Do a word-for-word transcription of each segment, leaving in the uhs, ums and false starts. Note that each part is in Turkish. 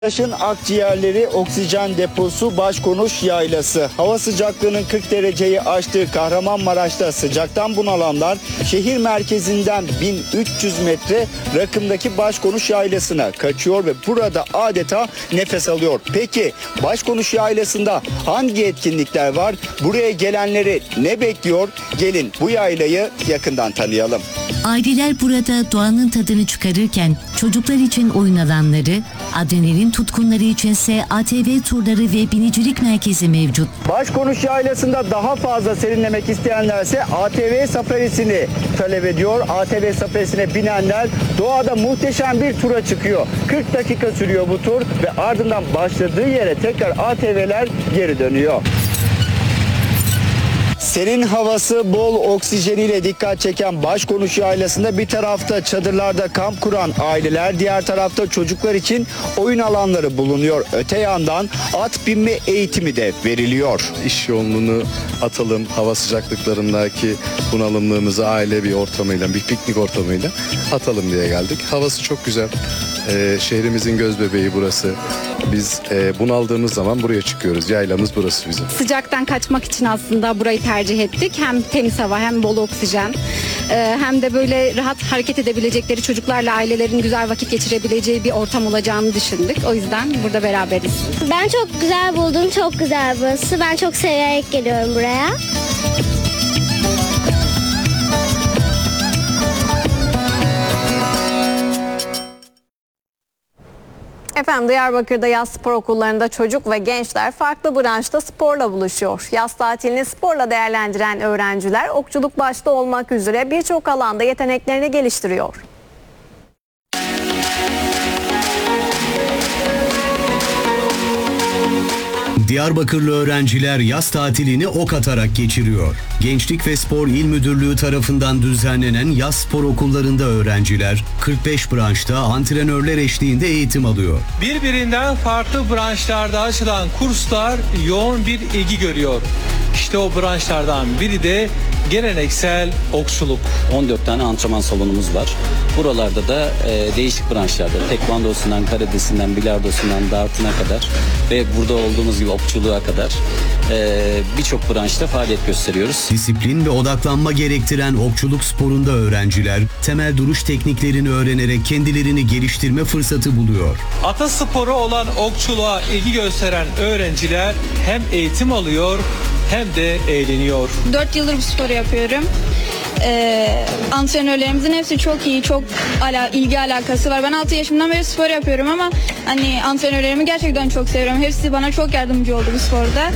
Taşın akciğerleri oksijen deposu Başkonuş Yaylası. Hava sıcaklığının kırk dereceyi aştığı Kahramanmaraş'ta sıcaktan bunalanlar şehir merkezinden bin üç yüz metre rakımdaki Başkonuş Yaylası'na kaçıyor ve burada adeta nefes alıyor. Peki Başkonuş Yaylası'nda hangi etkinlikler var? Buraya gelenleri ne bekliyor? Gelin bu yaylayı yakından tanıyalım. Aileler burada doğanın tadını çıkarırken çocuklar için oyun alanları, adrenalin tutkunları içinse A T V turları ve binicilik merkezi mevcut. Başkonuş Yaylası'nda daha fazla serinlemek isteyenlerse A T V safarisini talep ediyor. A T V safarisine binenler doğada muhteşem bir tura çıkıyor. kırk dakika sürüyor bu tur ve ardından başladığı yere tekrar A T V'ler geri dönüyor. Serin havası, bol oksijeniyle dikkat çeken Başkonuş Yaylası'nda bir tarafta çadırlarda kamp kuran aileler, diğer tarafta çocuklar için oyun alanları bulunuyor. Öte yandan at binme eğitimi de veriliyor. İş yoğunluğunu atalım, hava sıcaklıklarındaki bunalımlığımızı aile bir ortamıyla, bir piknik ortamıyla atalım diye geldik. Havası çok güzel. Ee, şehrimizin göz bebeği burası. Biz e, bunaldığımız zaman buraya çıkıyoruz. Yaylamız burası bizim. Sıcaktan kaçmak için aslında burayı tercih ettik. Hem temiz hava hem bol oksijen. Ee, hem de böyle rahat hareket edebilecekleri, çocuklarla ailelerin güzel vakit geçirebileceği bir ortam olacağını düşündük. O yüzden burada beraberiz. Ben çok güzel buldum. Çok güzel burası. Ben çok severek geliyorum buraya. Efendim Diyarbakır'da yaz spor okullarında çocuk ve gençler farklı branşta sporla buluşuyor. Yaz tatilini sporla değerlendiren öğrenciler okçuluk başta olmak üzere birçok alanda yeteneklerini geliştiriyor. Diyarbakırlı öğrenciler yaz tatilini ok atarak geçiriyor. Gençlik ve Spor İl Müdürlüğü tarafından düzenlenen yaz spor okullarında öğrenciler kırk beş branşta antrenörler eşliğinde eğitim alıyor. Birbirinden farklı branşlarda açılan kurslar yoğun bir ilgi görüyor. İşte o branşlardan biri de geleneksel okçuluk. on dört tane antrenman salonumuz var. Buralarda da e, değişik branşlarda tekvandosundan, karatesinden, bilardosundan, dartına kadar ve burada olduğumuz gibi okçuluğa kadar e, birçok branşta faaliyet gösteriyoruz. Disiplin ve odaklanma gerektiren okçuluk sporunda öğrenciler temel duruş tekniklerini öğrenerek kendilerini geliştirme fırsatı buluyor. Atasporu olan okçuluğa ilgi gösteren öğrenciler hem eğitim alıyor hem de eğleniyor. dört yıldır bu sporu yapıyorum. Ee, antrenörlerimizin hepsi çok iyi, çok ala, ilgi alakası var. Ben altı yaşımdan beri spor yapıyorum ama hani antrenörlerimi gerçekten çok seviyorum. Hepsi bana çok yardımcı oldu bu sporda.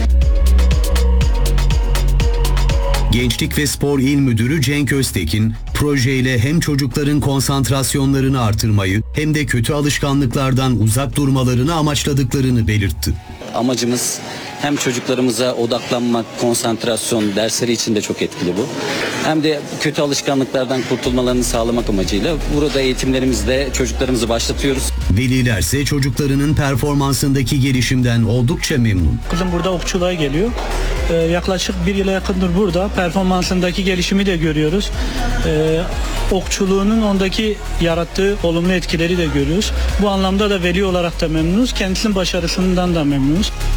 Gençlik ve Spor İl Müdürü Cenk Öztekin, projeyle hem çocukların konsantrasyonlarını artırmayı hem de kötü alışkanlıklardan uzak durmalarını amaçladıklarını belirtti. Amacımız hem çocuklarımıza odaklanmak, konsantrasyon dersleri için de çok etkili bu. Hem de kötü alışkanlıklardan kurtulmalarını sağlamak amacıyla burada eğitimlerimizde çocuklarımızı başlatıyoruz. Veliler ise çocuklarının performansındaki gelişimden oldukça memnun. Kızım burada okçuluğa geliyor. Ee, yaklaşık bir yıla yakındır burada. Performansındaki gelişimi de görüyoruz. Ee, okçuluğunun ondaki yarattığı olumlu etkileri de görüyoruz. Bu anlamda da veli olarak da memnunuz. Kendisinin başarısından da memnunuz.